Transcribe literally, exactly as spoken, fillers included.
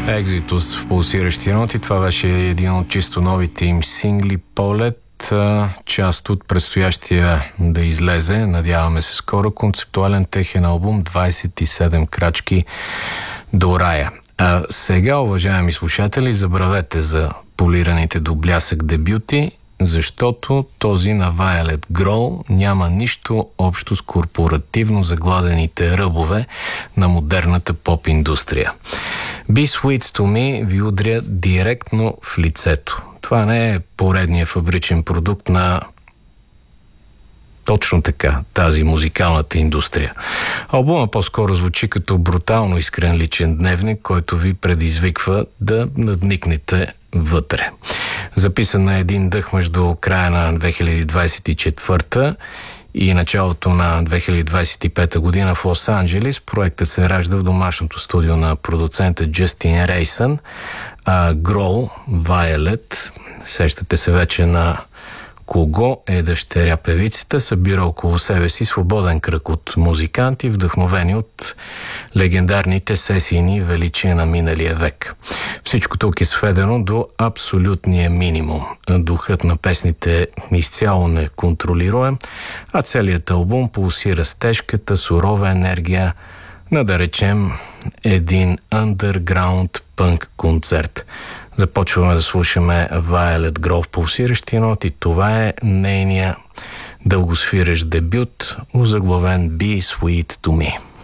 Exodus в пулсиращи ноти. Това беше един от чисто новите им сингли Полет, част от предстоящия да излезе, надяваме се скоро, концептуален техен албум двайсет и седем крачки до рая. А сега, уважаеми слушатели, забравете за полираните до блясък дебюти, защото този на Violet Grohl няма нищо общо с корпоративно загладените ръбове на модерната поп-индустрия. Be Sweet to Me ви удря директно в лицето. Това не е поредният фабричен продукт на точно така, тази музикалната индустрия. Албума по-скоро звучи като брутално искрен личен дневник, който ви предизвиква да надникнете вътре. Записан на един дъх между края на две хиляди двайсет и четвърта и началото на две хиляди двайсет и пета година в Лос-Анджелес, проектът се ражда в домашното студио на продуцента Джастин Рейсън, а Grohl, Violet, сещате се вече на кого е дъщеря певицата, събира около себе си свободен кръг от музиканти, вдъхновени от легендарните сесийни величия на миналия век. Всичко тук е сведено до абсолютния минимум. Духът на песните изцяло неконтролируем, а целият албум пулсира с тежката, сурова енергия на, да речем, един underground пънк концерт. Започваме да слушаме Violet Grohl в пулсиращи ноти. Това е нейния дългосвирещ дебют, озаглавен Be Sweet to Me.